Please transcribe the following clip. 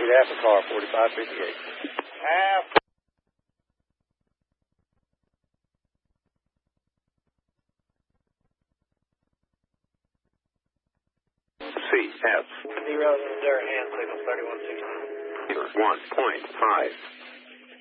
need half a car, 4558. Half. CF. 0 there, hand signal 3160. 1.5.